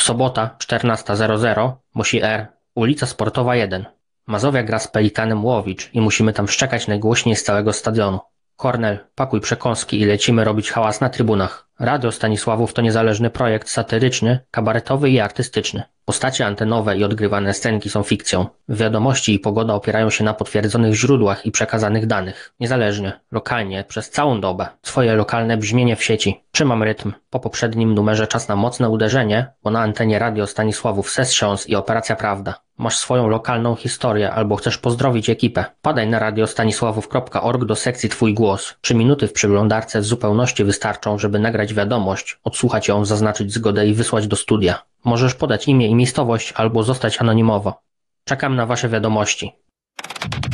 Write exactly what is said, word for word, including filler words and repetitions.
Sobota, czternasta zero zero, Musi R, ulica Sportowa jeden. Mazowia gra z Pelikanem Łowicz i musimy tam szczekać najgłośniej z całego stadionu. Kornel, pakuj przekąski i lecimy robić hałas na trybunach. Radio Stanisławów to niezależny projekt satyryczny, kabaretowy i artystyczny. Postacie antenowe i odgrywane scenki są fikcją. Wiadomości i pogoda opierają się na potwierdzonych źródłach i przekazanych danych. Niezależnie, lokalnie, przez całą dobę. Swoje lokalne brzmienie w sieci. Trzymam rytm. Po poprzednim numerze czas na mocne uderzenie, bo na antenie Radio Stanisławów Sessions i Operacja Prawda. Masz swoją lokalną historię albo chcesz pozdrowić ekipę. Padaj na radiostanisławów kropka org do sekcji Twój głos. Trzy minuty w przeglądarce w zupełności wystarczą, żeby nagrać wiadomość, odsłuchać ją, zaznaczyć zgodę i wysłać do studia. Możesz podać imię i miejscowość albo zostać anonimowo. Czekam na Wasze wiadomości.